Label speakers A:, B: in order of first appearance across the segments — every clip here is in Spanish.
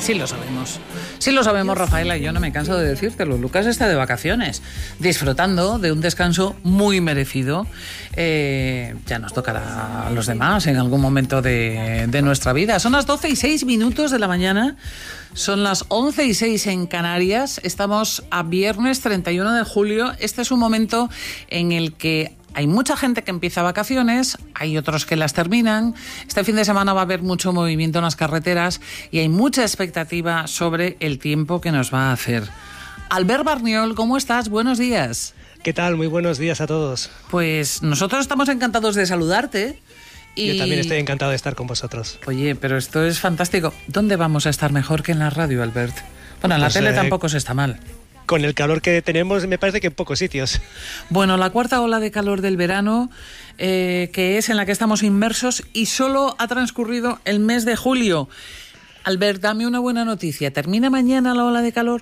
A: Sí lo sabemos. Sí lo sabemos, Rafaela, y yo no me canso de decírtelo. Lucas está de vacaciones, disfrutando de un descanso muy merecido. Ya nos tocará a los demás en algún momento de nuestra vida. Son las 12:06 de la mañana. Son las 11:06 en Canarias. Estamos a viernes 31 de julio. Este es un momento en el que hay mucha gente que empieza vacaciones, hay otros que las terminan. Este fin de semana va a haber mucho movimiento en las carreteras y hay mucha expectativa sobre el tiempo que nos va a hacer. Albert Barniol, ¿cómo estás? Buenos días.
B: ¿Qué tal? Muy buenos días a todos.
A: Pues nosotros estamos encantados de saludarte.
B: Yo también estoy encantado de estar con vosotros.
A: Oye, pero esto es fantástico. ¿Dónde vamos a estar mejor que en la radio, Albert? Bueno, en la tele tampoco se está mal.
B: Con el calor que tenemos, me parece que en pocos sitios.
A: Bueno, la cuarta ola de calor del verano, que es en la que estamos inmersos, y solo ha transcurrido el mes de julio. Albert, dame una buena noticia. ¿Termina mañana la ola de calor?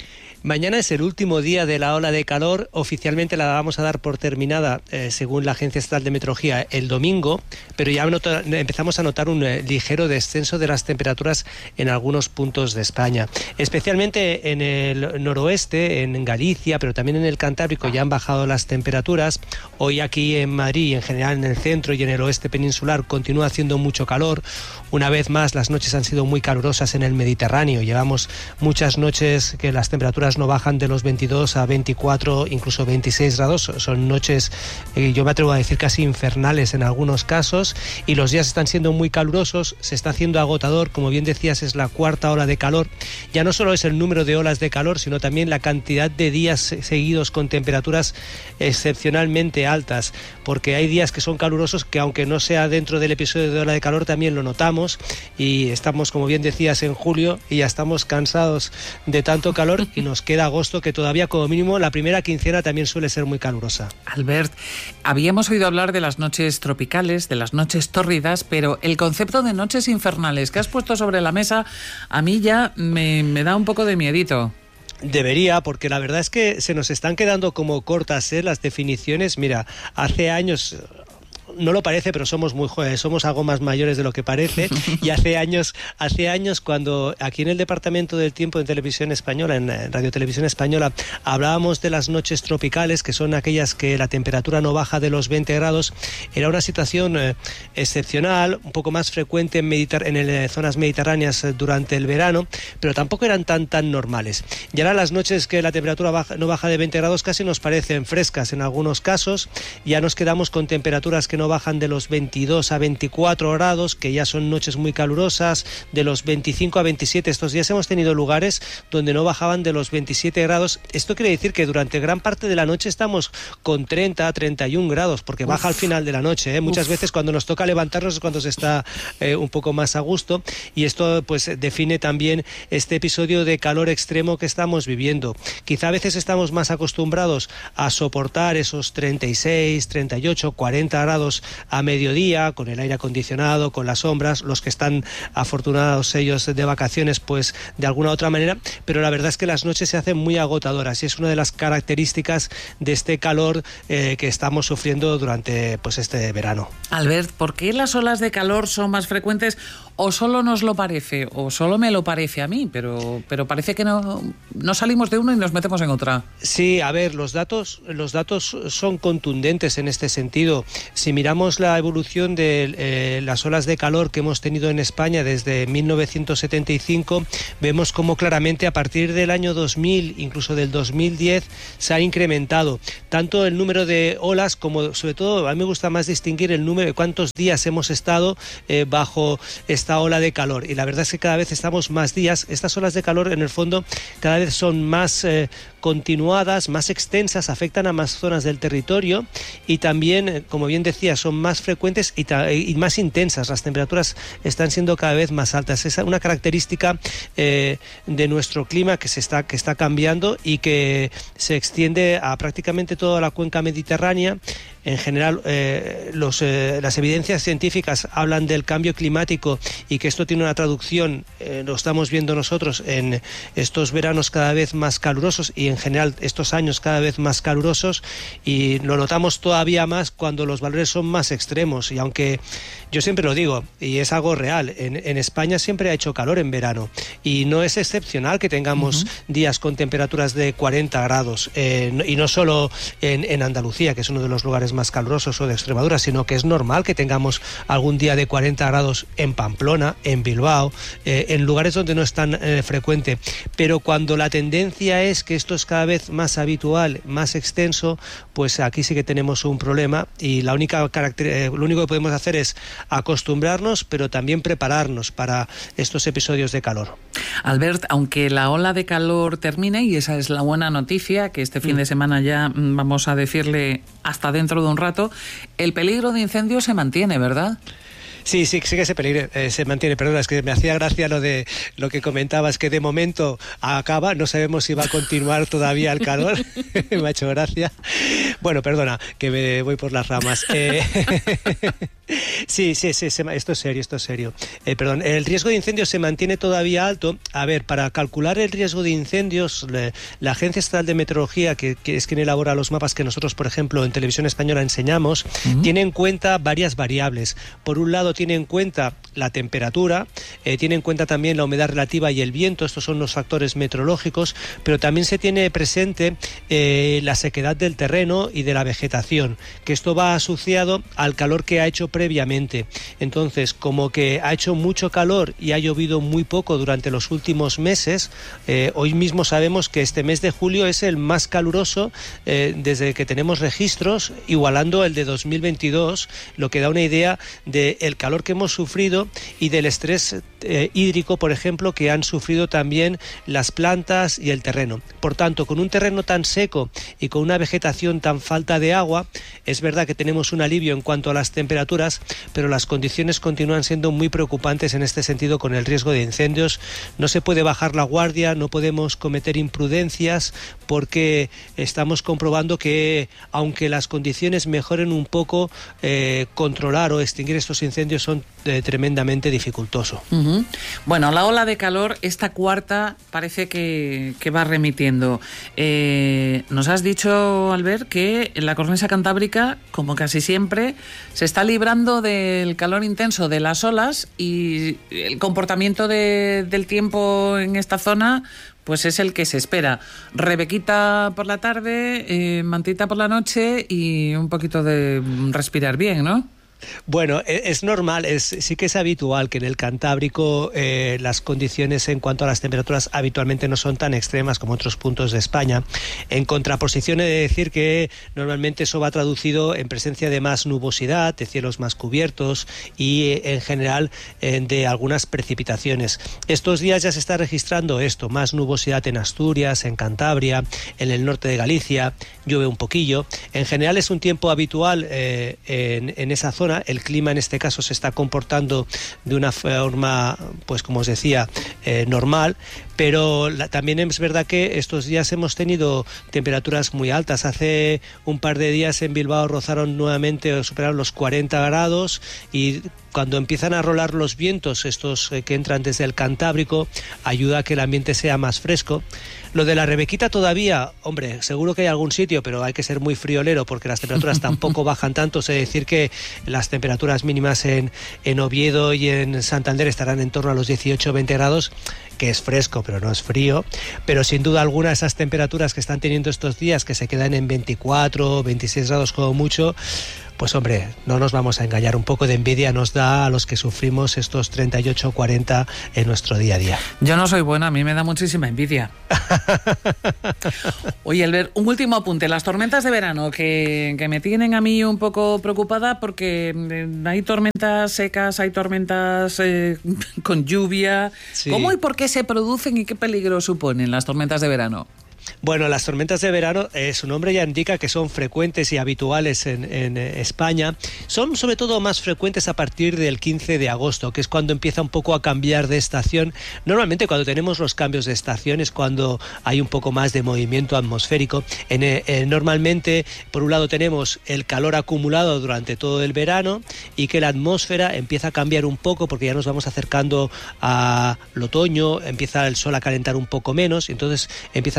B: Mañana es el último día de la ola de calor. Oficialmente la vamos a dar por terminada, según la Agencia Estatal de Meteorología, el domingo, pero ya empezamos a notar un ligero descenso de las temperaturas en algunos puntos de España. Especialmente en el noroeste, en Galicia, pero también en el Cantábrico ya han bajado las temperaturas. Hoy aquí en Madrid y en general en el centro y en el oeste peninsular continúa haciendo mucho calor. Una vez más, las noches han sido muy calurosas en el Mediterráneo. Llevamos muchas noches que las temperaturas no bajan de los 22 a 24, incluso 26 grados. Son noches, yo me atrevo a decir, casi infernales en algunos casos, y los días están siendo muy calurosos, se está haciendo agotador. Como bien decías, es la cuarta ola de calor. Ya no solo es el número de olas de calor, sino también la cantidad de días seguidos con temperaturas excepcionalmente altas, porque hay días que son calurosos que, aunque no sea dentro del episodio de ola de calor, también lo notamos, y estamos, como bien decías, en julio y ya estamos cansados de tanto calor y nos queda agosto, que todavía como mínimo la primera quincena también suele ser muy calurosa.
A: Albert, habíamos oído hablar de las noches tropicales, de las noches tórridas, pero el concepto de noches infernales que has puesto sobre la mesa a mí ya me da un poco de miedito.
B: Debería, porque la verdad es que se nos están quedando como cortas las definiciones. Mira, hace años... No lo parece, pero somos muy jóvenes, somos algo más mayores de lo que parece. Y hace años cuando aquí en el Departamento del Tiempo en Televisión Española, en Radio Televisión Española, hablábamos de las noches tropicales, que son aquellas que la temperatura no baja de los 20 grados, era una situación excepcional, un poco más frecuente en zonas mediterráneas durante el verano, pero tampoco eran tan normales. Y ahora las noches que la temperatura no baja de 20 grados casi nos parecen frescas en algunos casos. Ya nos quedamos con temperaturas que no bajan de los 22 a 24 grados, que ya son noches muy calurosas, de los 25 a 27. Estos días hemos tenido lugares donde no bajaban de los 27 grados. Esto quiere decir que durante gran parte de la noche estamos con 30 a 31 grados, porque baja al final de la noche. Muchas veces cuando nos toca levantarnos es cuando se está un poco más a gusto, y esto pues define también este episodio de calor extremo que estamos viviendo. Quizá a veces estamos más acostumbrados a soportar esos 36, 38, 40 grados a mediodía, con el aire acondicionado, con las sombras, los que están afortunados ellos de vacaciones, pues de alguna u otra manera, pero la verdad es que las noches se hacen muy agotadoras, y es una de las características de este calor que estamos sufriendo durante pues este verano.
A: Albert, ¿por qué las olas de calor son más frecuentes? O solo nos lo parece, o solo me lo parece a mí, pero parece que no salimos de uno y nos metemos en otra.
B: Sí, a ver, los datos son contundentes en este sentido. Si miramos la evolución de las olas de calor que hemos tenido en España desde 1975, vemos cómo claramente a partir del año 2000, incluso del 2010, se ha incrementado tanto el número de olas como, sobre todo, a mí me gusta más distinguir el número de cuántos días hemos estado bajo esta ola de calor. Y la verdad es que cada vez estamos más días. Estas olas de calor, en el fondo, cada vez son más continuadas, más extensas, afectan a más zonas del territorio, y también, como bien decía, son más frecuentes y más intensas. Las temperaturas están siendo cada vez más altas. Es una característica de nuestro clima que está cambiando y que se extiende a prácticamente toda la cuenca mediterránea. En general, las evidencias científicas hablan del cambio climático y que esto tiene una traducción, lo estamos viendo nosotros en estos veranos cada vez más calurosos y en en general estos años cada vez más calurosos, y lo notamos todavía más cuando los valores son más extremos. Y aunque yo siempre lo digo, y es algo real, en España siempre ha hecho calor en verano, y no es excepcional que tengamos días con temperaturas de 40 grados, y no solo en Andalucía, que es uno de los lugares más calurosos, o de Extremadura, sino que es normal que tengamos algún día de 40 grados en Pamplona, en Bilbao, en lugares donde no es tan frecuente. Pero cuando la tendencia es que esto es cada vez más habitual, más extenso, pues aquí sí que tenemos un problema, y lo único que podemos hacer es acostumbrarnos, pero también prepararnos para estos episodios de calor.
A: Albert, aunque la ola de calor termine, y esa es la buena noticia, que este fin de semana ya vamos a decirle hasta dentro de un rato, el peligro de incendios se mantiene, ¿verdad?
B: Sí que se mantiene. Perdona, es que me hacía gracia lo que comentabas, que de momento acaba, no sabemos si va a continuar todavía el calor. Me ha hecho gracia. Bueno, perdona, que me voy por las ramas. Sí, esto es serio. Perdón, el riesgo de incendios se mantiene todavía alto. A ver, para calcular el riesgo de incendios, la Agencia Estatal de Meteorología, que es quien elabora los mapas que nosotros, por ejemplo, en Televisión Española enseñamos, tiene en cuenta varias variables. Por un lado, tiene en cuenta la temperatura, tiene en cuenta también la humedad relativa y el viento. Estos son los factores meteorológicos, pero también se tiene presente la sequedad del terreno y de la vegetación, que esto va asociado al calor que ha hecho previamente. Entonces, como que ha hecho mucho calor y ha llovido muy poco durante los últimos meses, hoy mismo sabemos que este mes de julio es el más caluroso desde que tenemos registros, igualando el de 2022, lo que da una idea del calor que hemos sufrido y del estrés hídrico, por ejemplo, que han sufrido también las plantas y el terreno. Por tanto, con un terreno tan seco y con una vegetación tan falta de agua, es verdad que tenemos un alivio en cuanto a las temperaturas, pero las condiciones continúan siendo muy preocupantes en este sentido con el riesgo de incendios. No se puede bajar la guardia, no podemos cometer imprudencias, porque estamos comprobando que, aunque las condiciones mejoren un poco, controlar o extinguir estos incendios son tremendamente dificultoso.
A: Bueno, la ola de calor, esta cuarta, parece que va remitiendo. Nos has dicho, Albert, que en la cornisa cantábrica, como casi siempre, se está librando del calor intenso de las olas, y el comportamiento del tiempo en esta zona pues es el que se espera. Rebequita por la tarde, mantita por la noche y un poquito de respirar bien, ¿no?
B: Bueno, es normal, sí que es habitual que en el Cantábrico las condiciones en cuanto a las temperaturas habitualmente no son tan extremas como otros puntos de España. En contraposición, he de decir que normalmente eso va traducido en presencia de más nubosidad, de cielos más cubiertos y en general de algunas precipitaciones. Estos días ya se está registrando esto, más nubosidad en Asturias, en Cantabria, en el norte de Galicia, llueve un poquillo. En general es un tiempo habitual en esa zona. El clima en este caso se está comportando de una forma, pues como os decía, normal, pero también es verdad que estos días hemos tenido temperaturas muy altas. Hace un par de días en Bilbao rozaron nuevamente o superaron los 40 grados, y cuando empiezan a rolar los vientos, estos que entran desde el Cantábrico, ayuda a que el ambiente sea más fresco. Lo de la Rebequita todavía, hombre, seguro que hay algún sitio, pero hay que ser muy friolero porque las temperaturas tampoco bajan tanto. Es decir, que las temperaturas mínimas en Oviedo y en Santander estarán en torno a los 18-20 grados, que es fresco, pero no es frío. Pero sin duda alguna, esas temperaturas que están teniendo estos días, que se quedan en 24, 26 grados como mucho, pues hombre, no nos vamos a engañar, un poco de envidia nos da a los que sufrimos estos 38 o 40 en nuestro día a día.
A: Yo no soy buena, a mí me da muchísima envidia. Oye, Albert, un último apunte. Las tormentas de verano que me tienen a mí un poco preocupada, porque hay tormentas secas, hay tormentas con lluvia. Sí. ¿Cómo y por qué se producen y qué peligro suponen las tormentas de verano?
B: Bueno, las tormentas de verano, su nombre ya indica que son frecuentes y habituales en España. Son sobre todo más frecuentes a partir del 15 de agosto, que es cuando empieza un poco a cambiar de estación. Normalmente cuando tenemos los cambios de estación es cuando hay un poco más de movimiento atmosférico. Normalmente, por un lado, tenemos el calor acumulado durante todo el verano y que la atmósfera empieza a cambiar un poco porque ya nos vamos acercando al otoño, empieza el sol a calentar un poco menos, y entonces empiezan a bajar un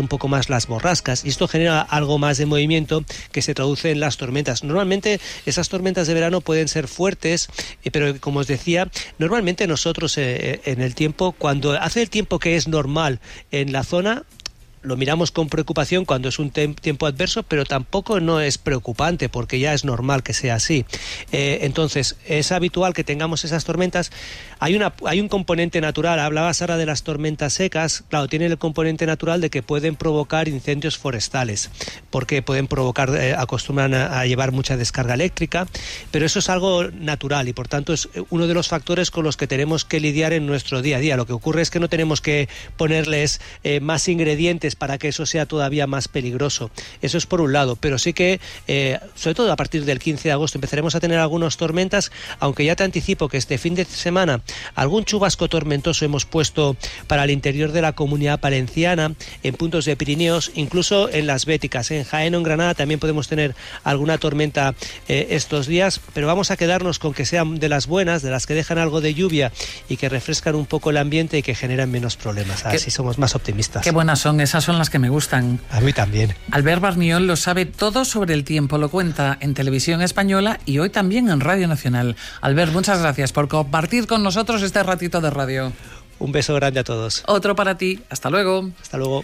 B: poco más las borrascas, y esto genera algo más de movimiento que se traduce en las tormentas. Normalmente esas tormentas de verano pueden ser fuertes, pero como os decía, normalmente nosotros en el tiempo, cuando hace el tiempo que es normal en la zona, lo miramos con preocupación cuando es un tiempo adverso, pero tampoco no es preocupante porque ya es normal que sea así. Entonces, es habitual que tengamos esas tormentas. Hay un componente natural. Hablaba Sara de las tormentas secas. Claro, tienen el componente natural de que pueden provocar incendios forestales, porque pueden provocar, acostumbran a llevar mucha descarga eléctrica, pero eso es algo natural y por tanto es uno de los factores con los que tenemos que lidiar en nuestro día a día. Lo que ocurre es que no tenemos que ponerles más ingredientes para que eso sea todavía más peligroso. Eso es por un lado, pero sí que sobre todo a partir del 15 de agosto empezaremos a tener algunas tormentas, aunque ya te anticipo que este fin de semana algún chubasco tormentoso hemos puesto para el interior de la Comunidad Valenciana, en puntos de Pirineos, incluso en las Béticas, en Jaén o en Granada también podemos tener alguna tormenta estos días, pero vamos a quedarnos con que sean de las buenas, de las que dejan algo de lluvia y que refrescan un poco el ambiente y que generan menos problemas. Así somos más optimistas.
A: Qué buenas son esas. Son las que me gustan.
B: A mí también.
A: Albert Barniol lo sabe todo sobre el tiempo, lo cuenta en Televisión Española y hoy también en Radio Nacional. Albert, muchas gracias por compartir con nosotros este ratito de radio.
B: Un beso grande a todos.
A: Otro para ti. Hasta luego.
B: Hasta luego.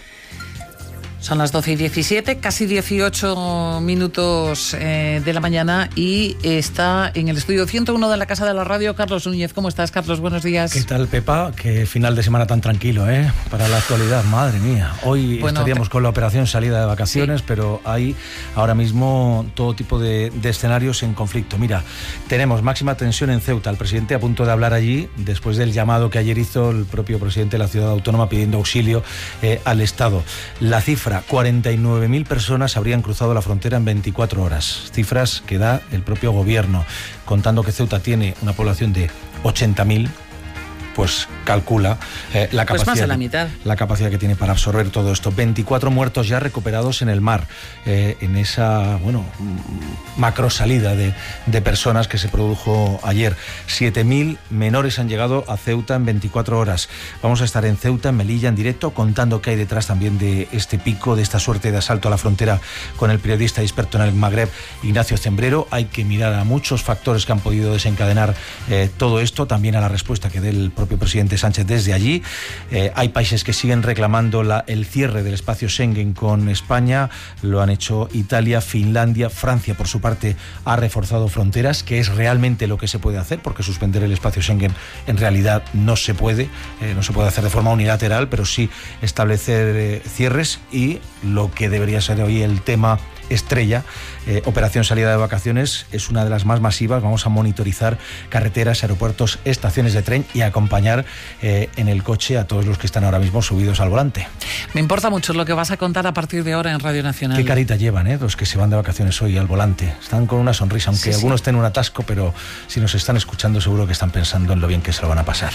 A: Son las 12:17, casi 18 minutos de la mañana y está en el estudio 101 de la Casa de la Radio Carlos Núñez. ¿Cómo estás, Carlos? Buenos días.
C: ¿Qué tal, Pepa? Qué final de semana tan tranquilo, ¿eh? Para la actualidad, madre mía. Hoy estaríamos con la operación salida de vacaciones, sí, pero hay ahora mismo todo tipo de escenarios en conflicto. Mira, tenemos máxima tensión en Ceuta. El presidente a punto de hablar allí después del llamado que ayer hizo el propio presidente de la ciudad autónoma pidiendo auxilio al Estado. La cifra, 49.000 personas habrían cruzado la frontera en 24 horas. Cifras que da el propio gobierno. Contando que Ceuta tiene una población de 80.000, pues calcula la capacidad,
A: pues más de la mitad,
C: la capacidad que tiene para absorber todo esto. 24 muertos ya recuperados en el mar, en esa macro salida de personas que se produjo ayer. 7.000 menores han llegado a Ceuta en 24 horas. Vamos a estar en Ceuta, en Melilla, en directo, contando qué hay detrás también de este pico, de esta suerte de asalto a la frontera, con el periodista experto en el Magreb, Ignacio Zembrero. Hay que mirar a muchos factores que han podido desencadenar todo esto, también a la respuesta que dé el propio presidente Sánchez desde allí. Hay países que siguen reclamando el cierre del espacio Schengen con España. Lo han hecho Italia, Finlandia, Francia por su parte ha reforzado fronteras, que es realmente lo que se puede hacer, porque suspender el espacio Schengen en realidad no se puede hacer de forma unilateral, pero sí establecer cierres. Y lo que debería ser hoy el tema estrella, operación salida de vacaciones, es una de las más masivas. Vamos a monitorizar carreteras, aeropuertos, estaciones de tren y acompañar en el coche a todos los que están ahora mismo subidos al volante.
A: Me importa mucho lo que vas a contar a partir de ahora en Radio Nacional.
C: Qué carita llevan los que se van de vacaciones hoy al volante. Están con una sonrisa, aunque sí, algunos tienen un atasco, pero si nos están escuchando seguro que están pensando en lo bien que se lo van a pasar.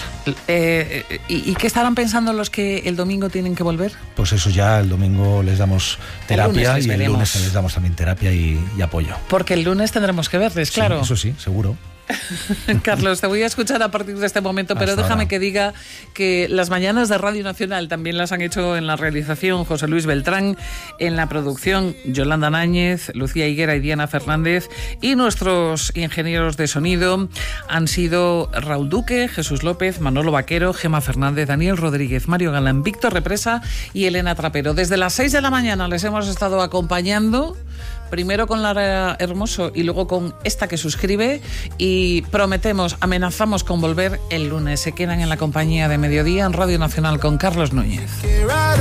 A: ¿Y qué estarán pensando los que el domingo tienen que volver?
C: Pues eso, ya el domingo les damos terapia y el lunes les damos también terapia y apoyo.
A: Porque el lunes tendremos que verles, claro.
C: Sí, eso sí, seguro.
A: Carlos, te voy a escuchar a partir de este momento, pero déjame que diga que las mañanas de Radio Nacional también las han hecho en la realización José Luis Beltrán, en la producción Yolanda Náñez, Lucía Higuera y Diana Fernández, y nuestros ingenieros de sonido han sido Raúl Duque, Jesús López, Manolo Vaquero, Gema Fernández, Daniel Rodríguez, Mario Galán, Víctor Represa y Elena Trapero. Desde las 6 de la mañana les hemos estado acompañando, primero con Lara Hermoso y luego con esta que suscribe, y prometemos, amenazamos con volver el lunes. Se quedan en la compañía de Mediodía en Radio Nacional con Carlos Núñez.